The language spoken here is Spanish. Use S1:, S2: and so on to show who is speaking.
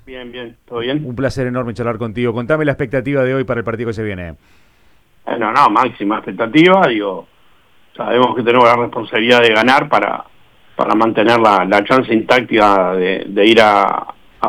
S1: Bien, bien, ¿todo bien?
S2: Un placer enorme charlar contigo. Contame la expectativa de hoy para el partido que se viene.
S1: No, máxima expectativa, digo, sabemos que tenemos la responsabilidad de ganar para mantener la chance intacta de ir